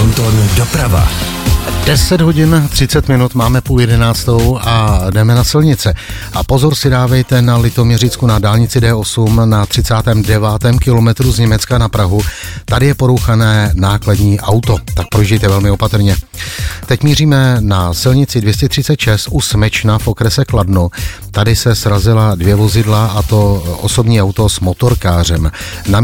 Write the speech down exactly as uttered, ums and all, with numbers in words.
Anton doprava. deset hodin třicet minut, máme půl jedenáctou a jdeme na silnice. A pozor si dávejte na Litoměřicku na dálnici D osm na třicátém devátém kilometru z Německa na Prahu. Tady je porouchané nákladní auto, tak projíždějte velmi opatrně. Teď míříme na silnici dvě stě třicet šest u Smečna v okrese Kladno. Tady se srazila dvě vozidla, a to osobní auto s motorkářem. Na